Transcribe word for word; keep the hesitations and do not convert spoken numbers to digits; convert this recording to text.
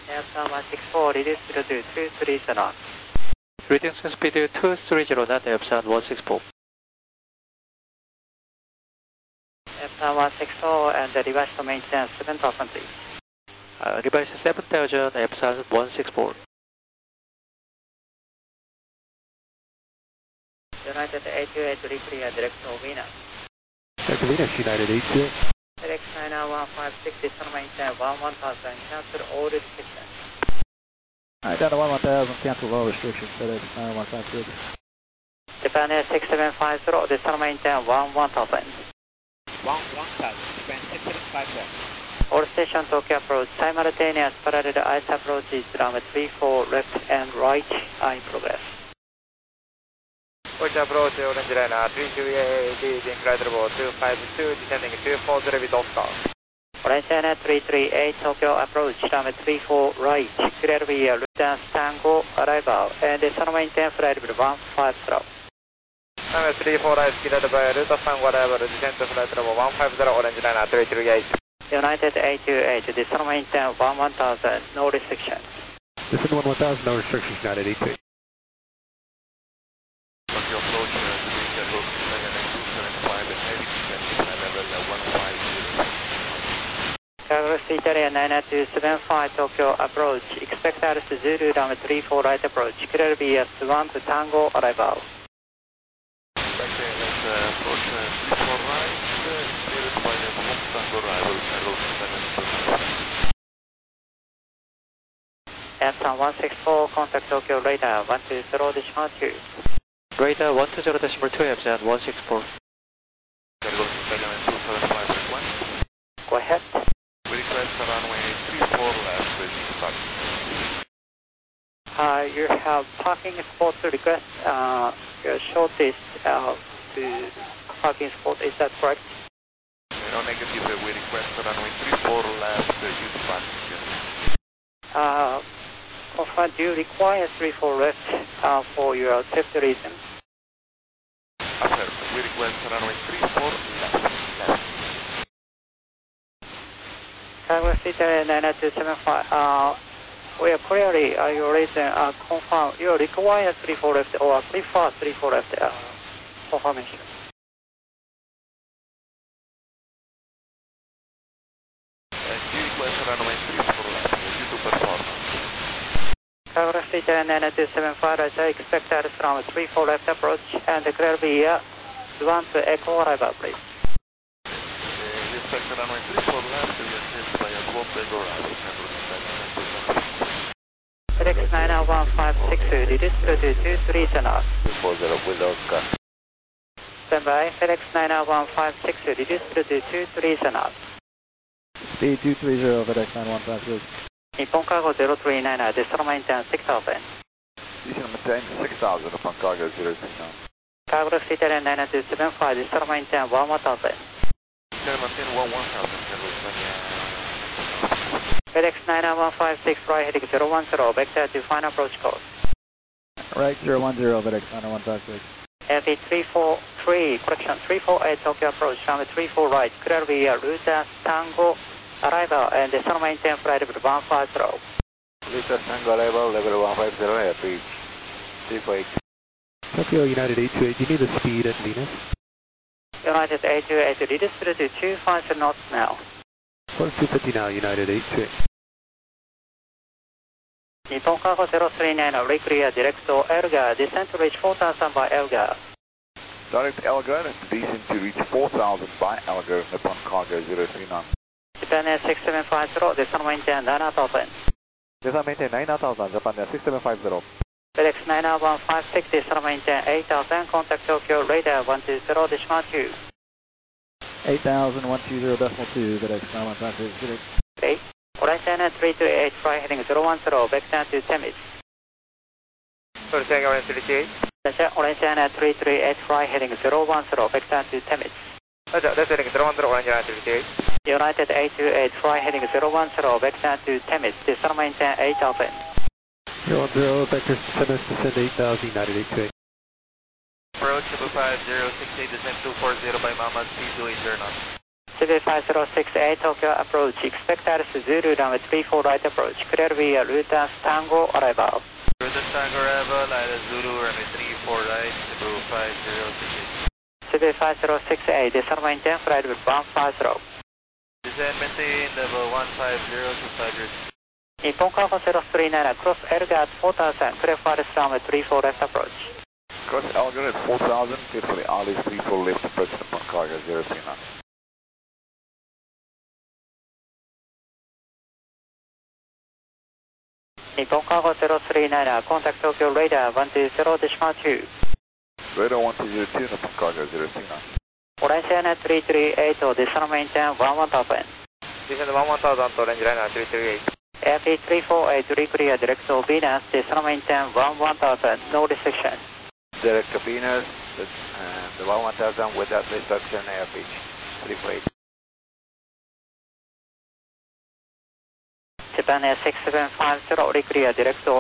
Aircraft one six four, reduce to two three zero. Reducing speed to two three zero knot, Epsilon one six four. Aircraft one six four and the reverse to maintain seven thousand please. Uh, reverse seven thousand, Epsilon one six four. United eight two eight, reclear direct to Venus. Direct to Venus, United eight two eight. F X nine one five six, descend maintain one one thousand, cancel all restrictions. Alright, down to one one thousand, cancel all restrictions, FedEx nine one five six. Japan Air six seven five zero, descend maintain one one thousand. one one thousand, Japan six seven five zero. All station Tokyo approach, simultaneous parallel ice approach is runway three four, left and right, in progress. Tokyo approach, orange liner, three two eight, leading flight level two five two, descending two four zero with Oscar. Orange liner three three eight, Tokyo approach, runway three four, right, clear via Lufthansa Tango, arrival, and descend maintain flight level one five zero. Runway three four, right, cleared by Lufthansa Tango, arrival, descend to flight level one five zero, orange liner three three eight. United eight two eight, descend maintain one one thousand, no restrictions. Descend one one thousand, no restrictions, United eight two eight. Tokyo approach, Tunisia Ghost nine nine two seven five and heavy descending at level one five zero. Cargo Italia nine nine two seven five, Tokyo approach, expect Alice Zulu, runway three four, right approach, clear via Swan to Tango, arrival. Back there, let's uh, approach uh, three four right, uh, cleared by the Hong Tango arrival, Cargo seven two seven. Epsilon one six four, contact Tokyo radar one two zero decimal two. Radar one two zero decimal two, Epsilon one six four. Cargo Italia two seven five request. Go ahead. We request a runway three four left with parking. Uh, you have parking spot request, uh, your shortest uh, to parking spot, is that correct? No negative, we request a runway three four left uh, use parking. Uh, confirm, do you require three four left uh, for your safety reasons? Affirmative, we request a runway three four left. left. Cargo City nine nine two seven five, uh, we are clearly, uh, your reason, uh, confirm, you require three four left or prefer three four left, uh, confirmation. And you request a runway three four left due to performance. Cargo City nine nine two seven five, I expect that from three four left approach and clear via Swan to Echo arrival, please. Uh, we expect a runway three four left to be assisted by a Swan to Echo arrival. F X nine one five six, reduce to two three zero. two four zero with Oscar. Stand by, F X nine one five six, reduce to two three zero. Speed two three zero, FedEx nine one five six. Nippon Cargo zero three nine, descend maintain six thousand. Descend maintain six thousand upon cargo zero three nine. Cargo Italia nine nine two seven five, descend maintain one one thousand. Descend maintain one one thousand, Cargo Italia. FedEx nine one five six, right heading zero one zero, vector to final approach course. Right, zero one zero, FedEx nine one five six. L V three four three, correction, three four eight, Tokyo approach, runway three four right, clear via Lufthansa Tango, arrival, and descend maintain flight level one five zero. Lufthansa Tango arrival, level one five zero, air reach three four eight. Tokyo United eight two eight, do you need the speed at Venus? United eight two eight, reduce to two five knots now. Close two fifty now, United eight two eight. Nippon Cargo zero three nine, reclear direct to Elgar, descent to reach four thousand by Elgar. Direct Elgar, descent to reach four thousand by Elgar, Nippon Cargo zero three nine. Japan Air six seven five zero, descend maintain nine thousand. Descend maintain nine thousand, Japan Air six seven five zero. FedEx nine one five six, descend maintain eight thousand, contact Tokyo radar one two zero decimal two. eight thousand, one two zero decimal two, FedEx nine one five six. Okay. Orange China three two eight, fly heading zero one zero, vector to Temis. Sorry, Tango Orange three two eight. Orange China three three eight, fly heading zero one zero, vector to Temis. Roger, that's heading zero one zero, Orange China three two eight. United eight two eight, fly heading zero one zero, vector to Temis, descend maintain eight thousand. zero one zero, vector Temis, descend eight thousand, United eight two eight. Approach triple five zero six eight, descend two four zero by Mama, speed two eight zero knots. C B five zero six A Tokyo approach, expect Alice Zulu runway three four right approach, clear via Luton Tango arrival. Luton Tango arrival, Alice Zulu runway three four right, Cebu five zero six eight. C B five zero six A, descend maintain flight with one five zero. Descend maintain level one five zero to five zero. Nippon Cargo zero three nine, cross Elgate four thousand, clear for Alice runway three four left approach. Cross Elgate at four thousand, clear for the Alice three four left approach, Nippon Cargo zero three nine. Nippon Cargo zero three nine, contact Tokyo radar one two zero decimal two. Radar one two zero two, Nippon Cargo zero three nine. Orange Airline three three eight, descend maintain one one thousand. Descend one one thousand to Orange Liner three three eight. Airfield three four eight, reclear direct to Venus, descend maintain one one thousand, no restriction. Direct to Venus, and the one one thousand without restriction, airfield three four eight. Japan Air six seven five zero, reclear direct to